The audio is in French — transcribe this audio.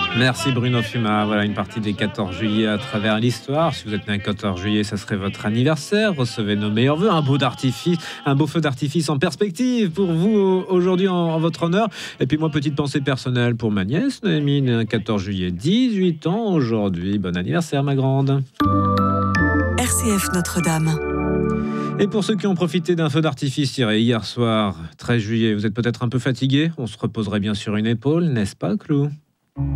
Merci Bruno Fuma. Voilà une partie des 14 juillet à travers l'histoire. Si vous êtes né un 14 juillet, ça serait votre anniversaire. Recevez nos meilleurs vœux. Un beau feu d'artifice en perspective pour vous aujourd'hui en votre honneur. Et puis moi, petite pensée personnelle pour ma nièce, Noémie, née un 14 juillet, 18 ans aujourd'hui. Bon anniversaire ma grande. RCF Notre-Dame. Et pour ceux qui ont profité d'un feu d'artifice tiré hier soir, 13 juillet, vous êtes peut-être un peu fatigué. On se reposerait bien sur une épaule, n'est-ce pas, Clou ?